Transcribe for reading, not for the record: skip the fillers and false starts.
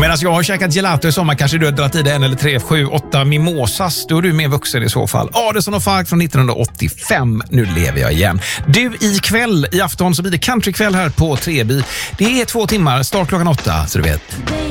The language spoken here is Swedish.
Medan jag har käkat gelato i sommar kanske du har dragit i det 1 eller 3, 7, 8 mimosas. Då är du mer vuxen i så fall. Adelsson och Falk från 1985. Nu lever jag igen. Du, ikväll i afton så blir det countrykväll här på Treby. Det är 2 timmar, start klockan 8, så du vet.